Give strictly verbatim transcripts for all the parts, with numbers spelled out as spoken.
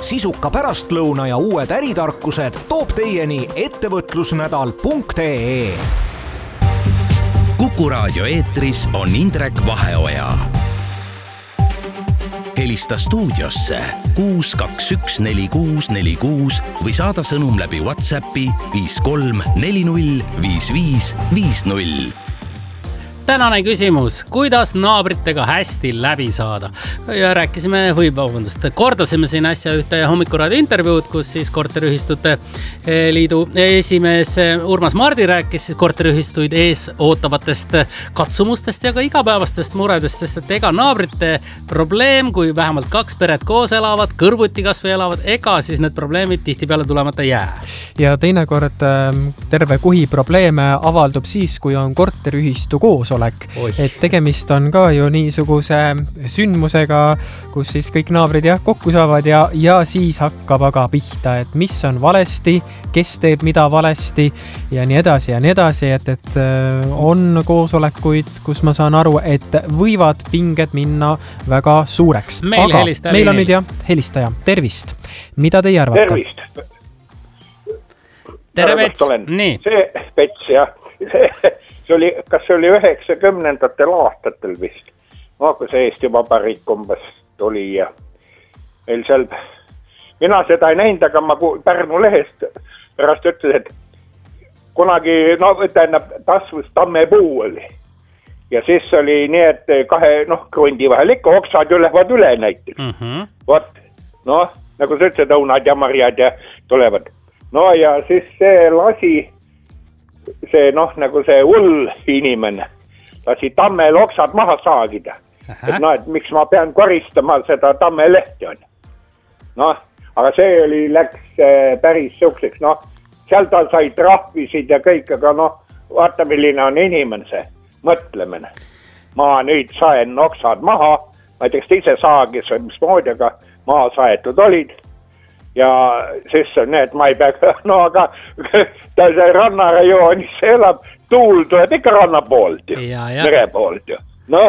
Sisuka pärastlõuna ja uued äritarkused toob teieni ettevõtlusnädal punkt ee. Kuku raadio eetris on Indrek Vaheoja. Helista stuudiosse kuus kaks üks neli kuus neli kuus või saada sõnum läbi WhatsAppi viis kolm neli null viis viis viis null. Tänane küsimus, kuidas naabritega hästi läbi saada? Ja rääkisime, või vabandust, kordasime siin äsja ühte hommikuraadi intervjuud, kus siis korteriühistute liidu esimees Urmas Mardi rääkis siis korteriühistuid ees ootavatest katsumustest ja ka igapäevastest muredest, sest et ega naabrite probleem, kui vähemalt kaks peret koos elavad, kõrvuti kas või elavad, ega siis need probleemid tihtipeale tulemata jää. Ja teinekord terve kuhi probleeme avaldub siis, kui on korteriühistu koos Oih. Et tegemist on ka ju niisuguse sündmusega, kus siis kõik naabrid jah, kokku saavad ja, ja siis hakkab aga pihta, et mis on valesti, kes teeb mida valesti ja nii edasi ja nii edasi, et, et on koosolekuid, kus ma saan aru, et võivad pinged minna väga suureks. Meil aga helistaja. Meil on nüüd jah, helistaja. Tervist. Mida teie arvate? Tervist. Tere, Pets. Nii. See Pets, jah. See oli, kas see oli üheksakümnendatel aastatel vist, no, kui see Eesti Vabariik umbes tuli ja meil seal, mina seda ei näinud, aga ma Pärnu lehest pärast ütles, et kunagi, no tähendab, tasvus tammepuu oli ja siis oli nii, et kahe, noh, krundi vahel ikka oksad ju lähevad üle näiteks. Mm-hmm. Vot, noh, nagu sa ütlesid, õunad ja marjad ja tulevad. No ja siis see lasi see noh, nagu see hull inimene lasi tammel oksad maha saagida. Aha. Et noh, et miks ma pean koristama seda tammelehti on. Noh, aga see oli, läks päris sukseks, noh, seal ta sai trahvisid ja kõik, aga noh, vaata milline on inimene see mõtlemine. Ma nüüd saen oksad maha, ma ei teaks ise saagis või mis moodi, aga maha saetud olid. Ja siis on nii, et ma ei pea, no aga ta see rannarajoonis elab, tuul tuleb ikka ranna poolt ju, mere poolt ju. No,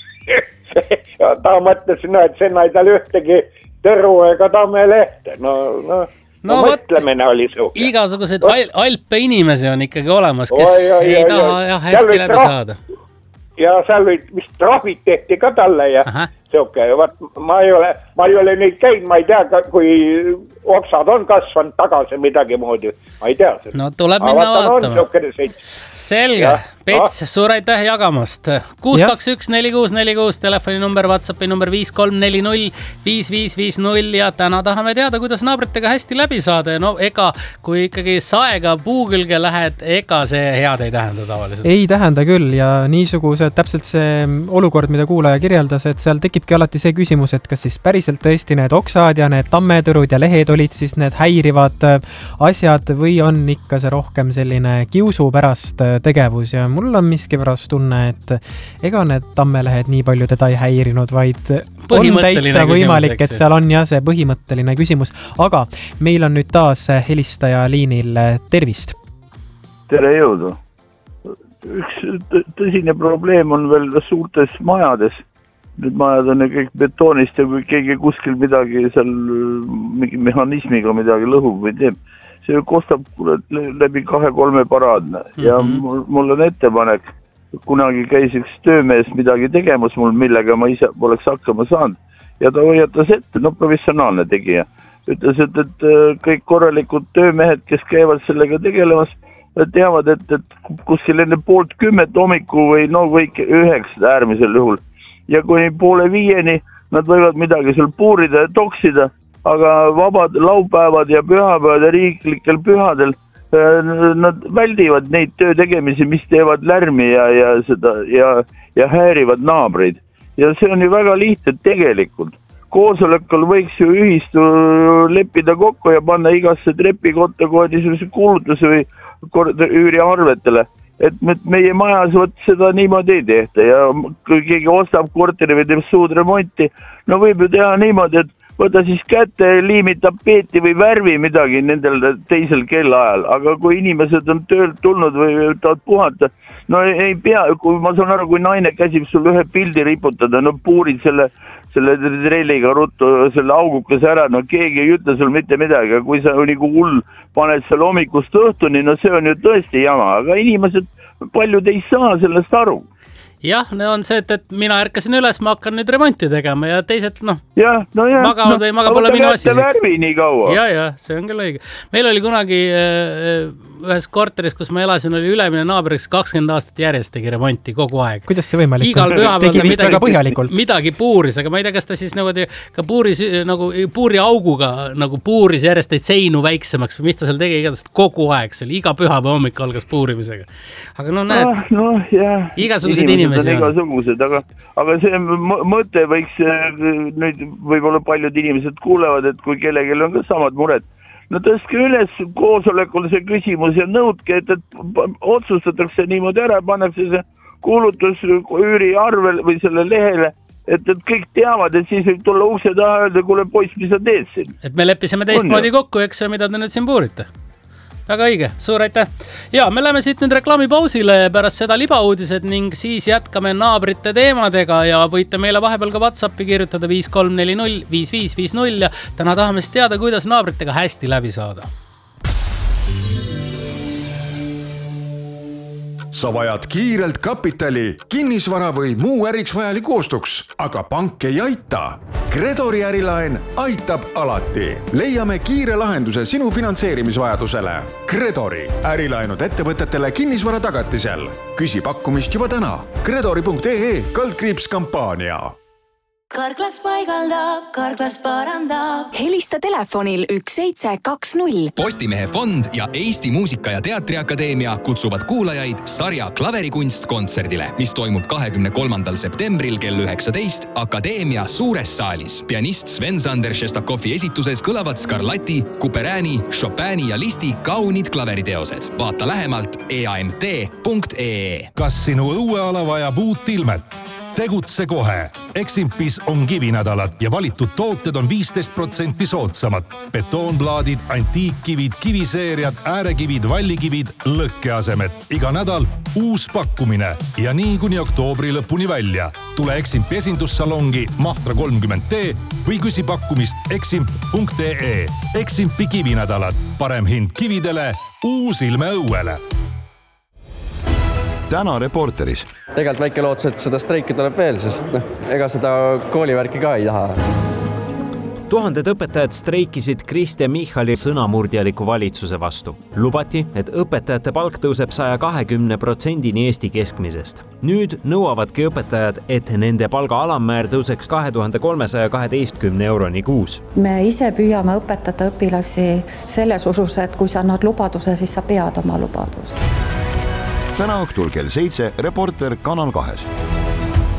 ta mõtles, no, et sinna ei tal ühtegi tõru ega tamme lehte, no, no, no, no mõtlemine oli suuke. Igasugused al alpe inimesi on ikkagi olemas, kes oi, oi, ei oi, taha oi. Jah, hästi läbi saada. Ja seal olid, mis trahvid tehti ka talle ja Aha. Siuke, vaat ma ei ole, ma ei ole nüüd käinud, ma ei tea, kui oksad on kasvanud tagasi midagi moodi, ma ei tea seda. No tuleb minna vaatama. Selge, ja. Pets, no. Suur aitäh jagamast. kuus kaks üks neli kuus neli kuus, telefoni number, WhatsAppi number viis kolm neli null viis viis viis null ja täna tahame teada, kuidas naabritega hästi läbi saada. No ega, kui ikkagi saega puu külge lähed, ega see head ei tähenda tavaliselt. Ei tähenda küll ja niisuguse täpselt see olukord, mida kuulaja kirjeldas, et seal tekibki alati see küsimus, et kas siis päriselt tõesti need oksad ja need tammetõrud ja lehed olid siis need häirivad asjad või on ikka see rohkem selline kiusu pärast tegevus ja mul on miski pärast tunne, et ega need tammelehed nii palju teda ei häirinud, vaid on täitsa võimalik, et seal on jah see põhimõtteline küsimus, aga meil on nüüd taas helistaja liinil. Tervist! Tere jõudu! Üks tõsine probleem on veel suurtes majades. Nüüd majad on kõik betoonist ja kui keegi kuskil midagi seal mingi mehhanismiga midagi lõhub või teeb. See kostab läbi kahe-kolme paraadne. Ja mm-hmm. mul on ettepanek, kunagi käis üks töömees midagi tegemas mul, millega ma ise poleks hakkama saanud. Ja ta hoiatas ette, no professionaalne tegija. Ütles, et, et kõik korralikud töömehed, kes käivad sellega tegelemas, teavad, et, et kuskil enne poolt kümmet hommiku või no või üheksa äärmisel juhul. Ja kui poole viieni nad võivad midagi seal puurida ja toksida, aga vabad laupäevad ja pühapäevad ja riiklikel pühadel nad väldivad neid töö tegemisi, mis teevad lärmi ja, ja, seda, ja, ja häirivad naabreid. Ja see on ju väga lihtne tegelikult. Koosolekul võiks ju ühistu leppida kokku ja panna igasse trepikotta kohe niisuguse kuulutuse või üüriarvetele. Et meie majas võt seda niimoodi ei tehta ja kui keegi ostab korteri või teeb suud remonti, no võib ju teha niimoodi, et võta siis kätte, liimi tapeeti või värvi midagi nendel teisel kellaajal, aga kui inimesed on töölt tulnud või tahavad puhata, no ei pea, kui ma saan aru, kui naine käsib sul ühe pildi riputada, no puurid selle selle trelliga ruttu selle augukese ära, no keegi ei ütle sul mitte midagi, aga kui sa nagu hull paned selle hommikust õhtuni, no see on ju tõesti jama, aga inimesed, paljud ei saa sellest aru. Jah, on see, et, et mina ärkasin üles, ma hakkan nüüd remonti tegema ja teised, noh, ja, no ja, magavad no, või maga pole minu asi. Värvi nii kaua. Ja, ja, see on küll õige. Meil oli kunagi äh, ühes korteris, kus ma elasin, oli ülemine naabriks kakskümmend aastat järjest tegi remonti kogu aeg. Kuidas see võimalik? Igal tegi vist väga põhjalikult. Midagi puuris, aga ma ei tea, kas ta siis nagu, ka puuris, nagu puuri auguga nagu puuris järjest neid seinu väiksemaks või mis ta seal tegi igatahes kogu aeg, seal iga püha või hommik algas puurimisega. Aga no näed, ah, no, yeah. igasugused inimesed on igasugused, aga, aga see mõte võiks nüüd võib-olla paljud inimesed kuulevad, et kui kellelgi on ka samad mured, no tõstke üles koosolekul see küsimus ja nõudke, et, et otsustatakse niimoodi ära, pannakse see kuulutus üüri arvel või selle lehele, et, et kõik teavad, et siis võib tulla ukse taha öelda, kuule poiss, mis sa teed siin? Et me leppisime teistmoodi kokku, eks see, mida te nüüd siin puurite. Väga õige, suur aitäh. Ja me läheme siit nüüd reklaamipausile pärast seda libauudised ning siis jätkame naabrite teemadega ja võite meile vahepeal ka WhatsAppi kirjutada viis kolm neli null viis viis viis null ja täna tahame siis teada, kuidas naabritega hästi läbi saada. Sa vajad kiirelt kapitali, kinnisvara või muu äriks vajaliku ostuks, aga pank ei aita. Gredori ärilaen aitab alati. Leiame kiire lahenduse sinu finantseerimisvajadusele. Gredori ärilaenud ettevõtetele kinnisvara tagatisel. Küsi pakkumist juba täna. Gredori punkt ee kaldkriips kampaania. Karklas paigaldab, Karklas parandab. Helista telefonil üks seitse kaks null. Postimehe fond ja Eesti Muusika- ja Teatriakadeemia kutsuvad kuulajaid sarja Klaverikunst kontserdile, mis toimub kahekümne kolmandal septembril kell üheksateist Akadeemia suures saalis. Pianist Sven-Sander Šestakovi esituses kõlavad Scarlatti, Couperini, Chopini ja Listi kaunid klaveriteosed. Vaata lähemalt e a m t punkt e e. Kas sinu õueala vajab uut ilmet? Tegutse kohe. Eximpis on kivinädalad ja valitud tooted on viisteist protsenti soodsamad. Betoonplaadid, antiikkivid, kiviseeriad, äärekivid, vallikivid, lõkkeasemed. Iga nädal uus pakkumine ja nii kuni oktoobri lõpuni välja. Tule Eximpi esindussalongi Mahtra kolmkümmend D või küsi pakkumist eximp punkt e e. Eximpi kivinädalad. Parem hind kividele, uus ilme õuele. Täna Reporteris. Tegelt väike lootus, et seda streiki tuleb veel, sest noh, ega seda koolivärki ka ei taha. Tuhanded õpetajad streikisid Kriste Michali sõnamurdjaliku valitsuse vastu. Lubati, et õpetajate palk tõuseb saja kahekümne protsendini Eesti keskmisest. Nüüd nõuavadki õpetajad, et nende palga alammäär tõuseks kahe tuhande kolmesaja kaheteistkümne euroni kuus. Me ise püüame õpetada õpilasi selles usus, et kui sa annad lubaduse, siis sa pead oma lubadust. Täna õhtul kell seitse Reporter Kanal kahes.